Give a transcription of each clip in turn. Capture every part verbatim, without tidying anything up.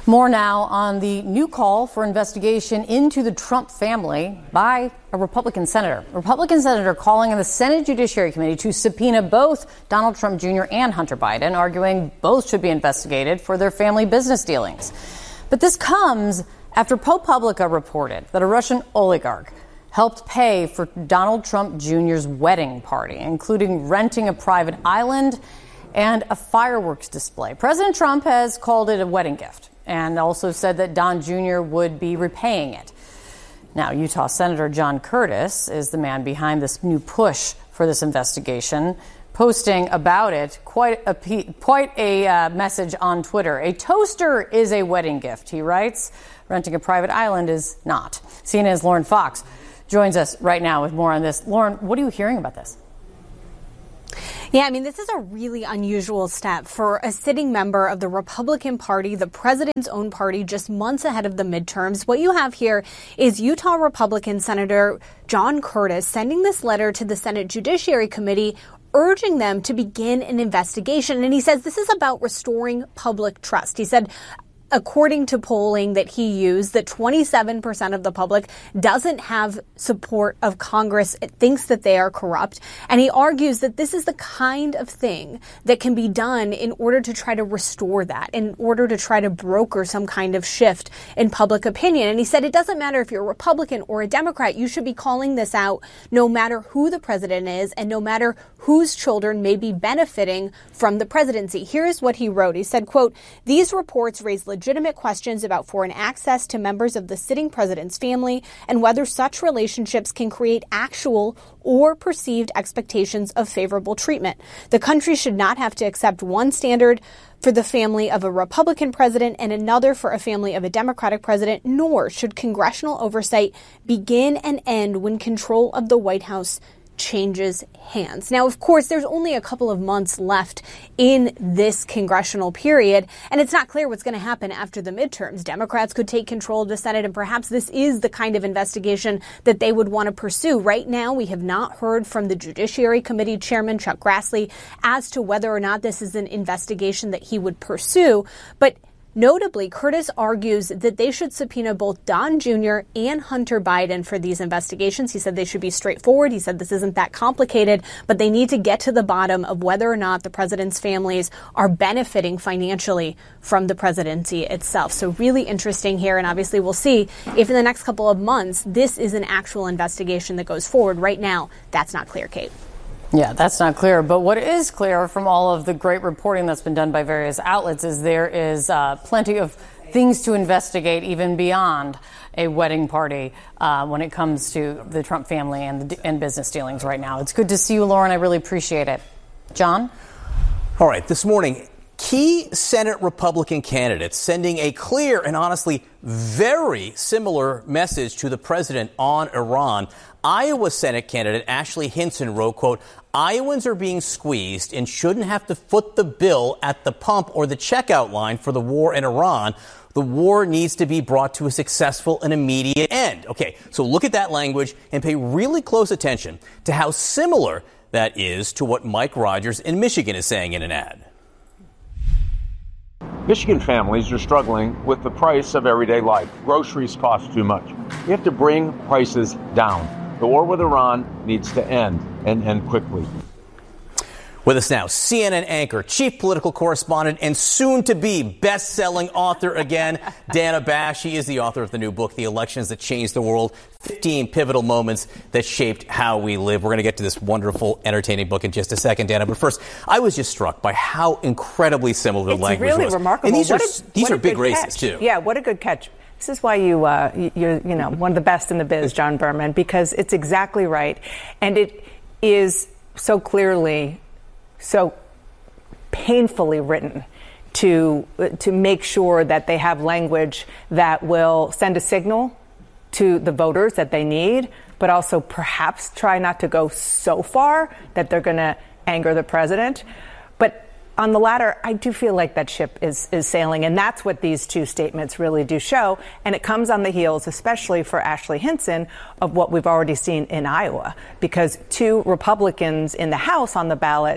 More now on the new call for investigation into the Trump family by a Republican senator. A Republican senator calling on the Senate Judiciary Committee to subpoena both Donald Trump Junior and Hunter Biden, arguing both should be investigated for their family business dealings. But this comes after ProPublica reported that a Russian oligarch helped pay for Donald Trump Junior's wedding party, including renting a private island and a fireworks display. President Trump has called it a wedding gift and also said that Don Junior would be repaying it. Now, Utah Senator John Curtis is the man behind this new push for this investigation, posting about it quite a quite a uh, message on Twitter. A toaster is a wedding gift, he writes. Renting a private island is not. C N N's Lauren Fox joins us right now with more on this. Lauren, what are you hearing about this? Yeah, I mean, this is a really unusual step for a sitting member of the Republican Party, the president's own party, just months ahead of the midterms. What you have here is Utah Republican Senator John Curtis sending this letter to the Senate Judiciary Committee, urging them to begin an investigation. And he says this is about restoring public trust. He said, according to polling that he used, that twenty-seven percent of the public doesn't have support of Congress. It thinks that they are corrupt. And he argues that this is the kind of thing that can be done in order to try to restore that, in order to try to broker some kind of shift in public opinion. And he said it doesn't matter if you're a Republican or a Democrat. You should be calling this out no matter who the president is and no matter whose children may be benefiting from the presidency. Here's what he wrote. He said, quote, "These reports raise legitimate questions about foreign access to members of the sitting president's family and whether such relationships can create actual or perceived expectations of favorable treatment. The country should not have to accept one standard for the family of a Republican president and another for a family of a Democratic president, nor should congressional oversight begin and end when control of the White House changes hands." Now, of course, there's only a couple of months left in this congressional period, and it's not clear what's going to happen after the midterms. Democrats could take control of the Senate, and perhaps this is the kind of investigation that they would want to pursue. Right now, we have not heard from the Judiciary Committee Chairman Chuck Grassley as to whether or not this is an investigation that he would pursue, but notably, Curtis argues that they should subpoena both Don Junior and Hunter Biden for these investigations. He said they should be straightforward. He said this isn't that complicated, but they need to get to the bottom of whether or not the president's families are benefiting financially from the presidency itself. So really interesting here. And obviously we'll see if in the next couple of months this is an actual investigation that goes forward. Right now, that's not clear, Kate. Yeah, that's not clear. But what is clear from all of the great reporting that's been done by various outlets is there is uh, plenty of things to investigate even beyond a wedding party uh, when it comes to the Trump family and, the, and business dealings right now. It's good to see you, Lauren. I really appreciate it. John? All right. This morning, key Senate Republican candidates sending a clear and honestly very similar message to the president on Iran. Iowa Senate candidate Ashley Hinson wrote, quote, "Iowans are being squeezed and shouldn't have to foot the bill at the pump or the checkout line for the war in Iran. The war needs to be brought to a successful and immediate end." Okay, so look at that language and pay really close attention to how similar that is to what Mike Rogers in Michigan is saying in an ad. Michigan families are struggling with the price of everyday life. Groceries cost too much. We have to bring prices down. The war with Iran needs to end, and end quickly. With us now, C N N anchor, chief political correspondent, and soon-to-be best-selling author again, Dana Bash. She is the author of the new book, The Elections That Changed the World, fifteen Pivotal Moments That Shaped How We Live. We're going to get to this wonderful, entertaining book in just a second, Dana. But first, I was just struck by how incredibly similar the it's language really was. Remarkable. And these what are, a, these are big races, catch. too. Yeah, what a good catch. This is why you, uh, you're, you know, one of the best in the biz, John Berman, because it's exactly right. And it is so clearly, so painfully written to to make sure that they have language that will send a signal to the voters that they need, but also perhaps try not to go so far that they're going to anger the president. But on the latter, I do feel like that ship is, is sailing, and that's what these two statements really do show. And it comes on the heels, especially for Ashley Hinson, of what we've already seen in Iowa, because two Republicans in the House on the ballot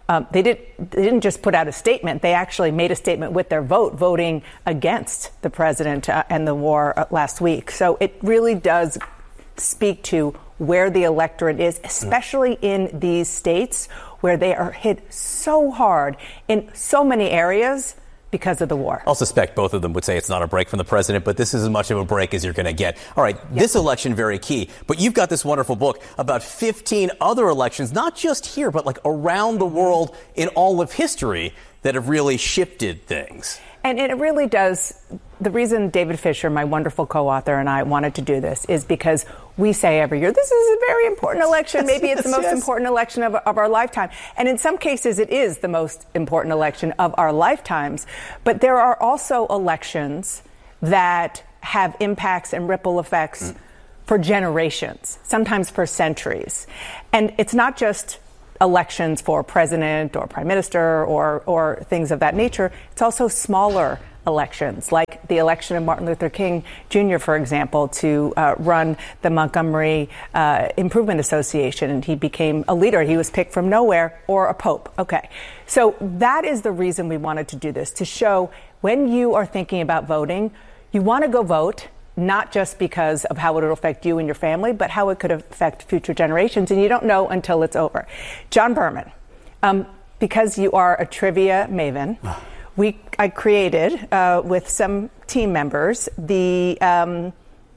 um, they, did, they didn't just put out a statement. They actually made a statement with their vote, voting against the president uh, and the war uh, last week. So it really does speak to where the electorate is, especially in these states where they are hit so hard in so many areas because of the war. I'll suspect both of them would say it's not a break from the president, but this is as much of a break as you're going to get. All right, yep. This election, very key. But you've got this wonderful book about fifteen other elections, not just here, but like around the world in all of history that have really shifted things. And it really does. The reason David Fisher, my wonderful co-author, and I wanted to do this is because we say every year, this is a very important election. Maybe it's the most yes. important election of, of our lifetime. And in some cases, it is the most important election of our lifetimes. But there are also elections that have impacts and ripple effects mm. for generations, sometimes for centuries. And it's not just elections for president or prime minister or, or things of that nature. It's also smaller elections, like the election of Martin Luther King Junior, for example, to uh, run the Montgomery uh, Improvement Association. And he became a leader. He was picked from nowhere, or a pope. Okay. So that is the reason we wanted to do this, to show when you are thinking about voting, you want to go vote, not just because of how it will affect you and your family, but how it could affect future generations. And you don't know until it's over. John Berman, um, because you are a trivia maven, we I created, uh, with some team members, the um,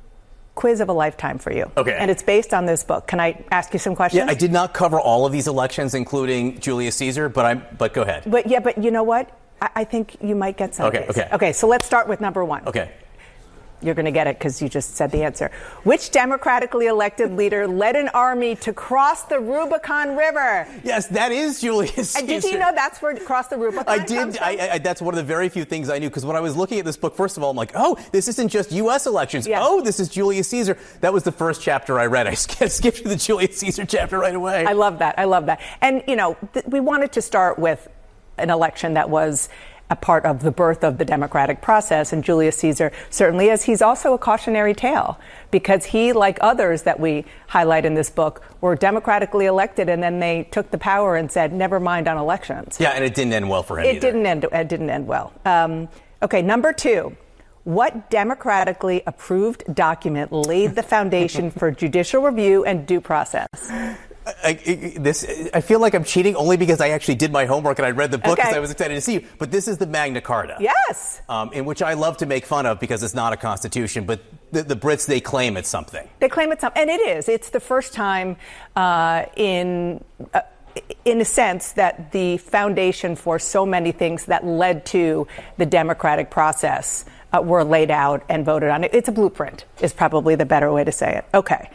quiz of a lifetime for you. Okay. And it's based on this book. Can I ask you some questions? Yeah, I did not cover all of these elections, including Julius Caesar, but I'm. But go ahead. But yeah, but you know what? I, I think you might get some. Okay. Okay. Okay. So let's start with number one. Okay. You're going to get it because you just said the answer. Which democratically elected leader led an army to cross the Rubicon River? Yes, that is Julius Caesar. And did you know that's where cross the Rubicon I did. I, I, that's one of the very few things I knew, because when I was looking at this book, first of all, I'm like, oh, this isn't just U S elections. Yeah. Oh, this is Julius Caesar. That was the first chapter I read. I skipped to the Julius Caesar chapter right away. I love that. I love that. And, you know, th- we wanted to start with an election that was a part of the birth of the democratic process, and Julius Caesar certainly is. He's also a cautionary tale, because he, like others that we highlight in this book, were democratically elected, and then they took the power and said, never mind on elections. Yeah, and it didn't end well for him It either. didn't end, it didn't end well. Um, okay, number two. What democratically approved document laid the foundation for judicial review and due process? I, I, this, I feel like I'm cheating only because I actually did my homework and I read the book because okay. I was excited to see you. But this is the Magna Carta. Yes. Um, in which I love to make fun of because it's not a constitution, but the, the Brits, they claim it's something. They claim it's something, and it is. It's the first time uh, in... Uh, in a sense that the foundation for so many things that led to the democratic process uh, were laid out and voted on. It's a blueprint, is probably the better way to say it. Okay.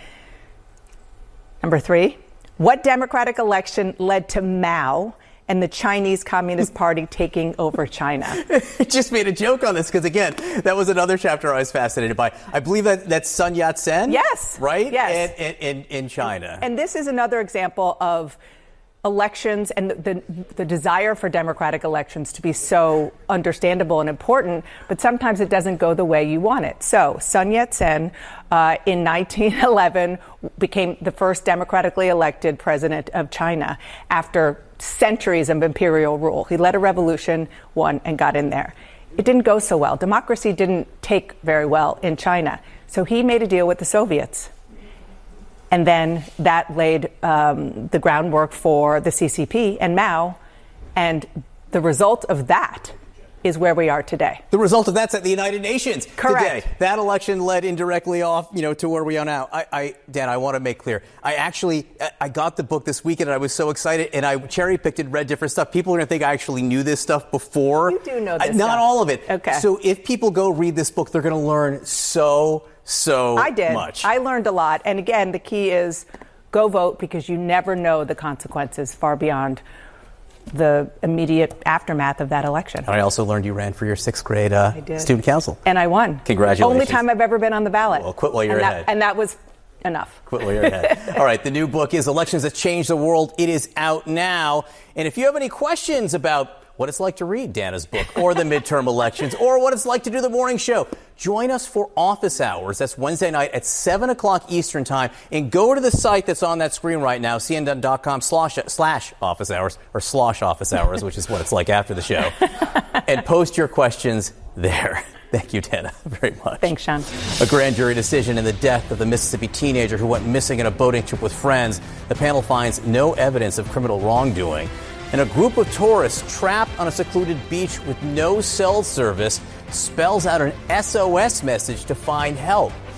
Number three. What democratic election led to Mao and the Chinese Communist Party taking over China? I just made a joke on this because, again, that was another chapter I was fascinated by. I believe that that's Sun Yat-sen. Yes. Right? Yes. In, in, in China. And this is another example of elections and the, the the desire for democratic elections to be so understandable and important, but sometimes it doesn't go the way you want it. So Sun Yat-sen uh, in nineteen eleven became the first democratically elected president of China after centuries of imperial rule. He led a revolution, won, and got in there. It didn't go so well. Democracy didn't take very well in China. So he made a deal with the Soviets. And then that laid um, the groundwork for the C C P and Mao. And the result of that is where we are today. The result of that's at the United Nations Correct. today. That election led indirectly off, you know, to where we are now. I, I, Dan, I want to make clear. I actually, I got the book this weekend and I was so excited, and I cherry picked and read different stuff. People are going to think I actually knew this stuff before. You do know this I, Not stuff. all of it. Okay. So if people go read this book, they're going to learn so, so I did. much. I learned a lot. And again, the key is go vote, because you never know the consequences far beyond the immediate aftermath of that election. I also learned you ran for your sixth grade uh, student council. And I won. Congratulations. Only time I've ever been on the ballot. Well, quit while you're and ahead. That, and that was enough. Quit while you're ahead. All right, the new book is Elections That Changed the World. It is out now. And if you have any questions about what it's like to read Dana's book, or the midterm elections, or what it's like to do the morning show. Join us for Office Hours. That's Wednesday night at seven o'clock Eastern Time. And go to the site that's on that screen right now, C N N dot com slash, slash office hours, or slosh office hours, which is what it's like after the show, and post your questions there. Thank you, Dana, very much. Thanks, Sean. A grand jury decision in the death of the Mississippi teenager who went missing in a boating trip with friends. The panel finds no evidence of criminal wrongdoing. And a group of tourists trapped on a secluded beach with no cell service spells out an S O S message to find help.